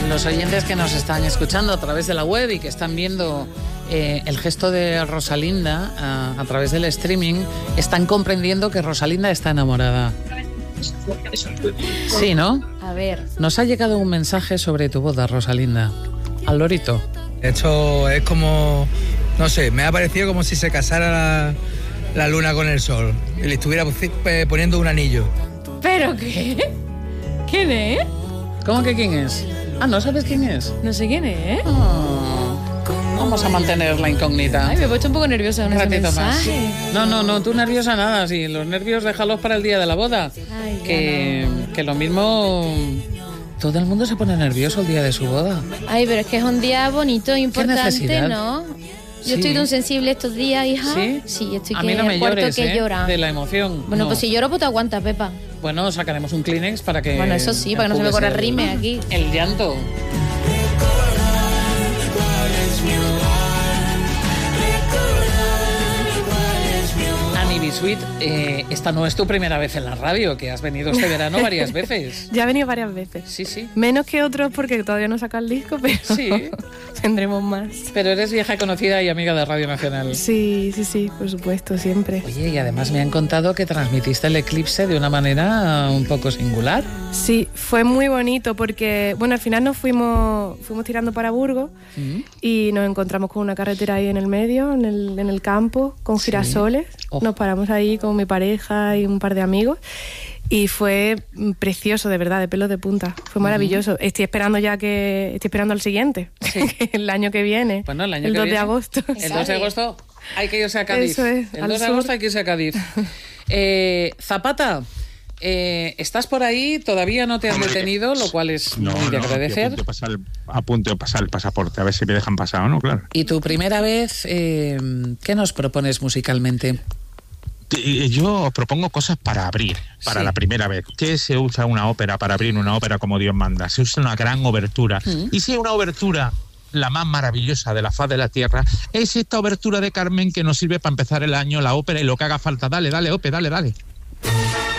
los oyentes que nos están escuchando a través de la web y que están viendo el gesto de Rosalinda a través del streaming, están comprendiendo que Rosalinda está enamorada. Sí, ¿no? A ver. Nos ha llegado un mensaje sobre tu boda, Rosalinda. Al lorito. Esto es como, no sé, me ha parecido como si se casara la luna con el sol y le estuviera poniendo un anillo. ¿Pero qué? ¿Quién es? ¿Cómo que quién es? Ah, ¿no sabes quién es? No sé quién es. Vamos a mantener la incógnita. Ay, me he puesto un poco nerviosa con ese mensaje. No, tú nerviosa nada. Sí, los nervios déjalos para el día de la boda. Ay, que lo mismo... Todo el mundo se pone nervioso el día de su boda. Ay, pero es que es un día bonito, importante, ¿no? Yo estoy tan sensible estos días, hija. ¿Sí? Sí, estoy a mí no me llores, que llora. De la emoción. Bueno, no. pues si lloro, pues te aguanta, Pepa. Bueno, sacaremos un Kleenex para que... Bueno, eso sí, para que no se me corra el rime aquí. El llanto. Bisuit, esta no es tu primera vez en la radio, que has venido este verano varias veces. Ya he venido varias veces. Sí, sí. Menos que otros porque todavía no saca el disco, pero sí. Tendremos más. Pero eres vieja conocida y amiga de Radio Nacional. Sí, por supuesto, siempre. Oye, y además me han contado que transmitiste el eclipse de una manera un poco singular. Sí, fue muy bonito porque, bueno, al final nos fuimos tirando para Burgos y nos encontramos con una carretera ahí en el medio, en el campo, con girasoles. Nos paramos ahí con mi pareja y un par de amigos y fue precioso, de verdad, de pelos de punta. Fue maravilloso. Estoy esperando al siguiente, el año que viene. Bueno, el 2 de agosto. El 2 de agosto hay que irse a Cádiz. Eso es, el 2 de agosto hay que irse a Cádiz. Zapata, estás por ahí, todavía no te has detenido, lo cual es muy de agradecer. A punto de pasar el pasaporte, a ver si me dejan pasar o no, claro. ¿Y tu primera vez, qué nos propones musicalmente? Yo os propongo cosas para abrir, para la primera vez. ¿Qué se usa una ópera para abrir una ópera como Dios manda? Se usa una gran obertura. Y si una obertura, la más maravillosa de la faz de la tierra, es esta obertura de Carmen que nos sirve para empezar el año, la ópera y lo que haga falta. Dale, Ope, dale.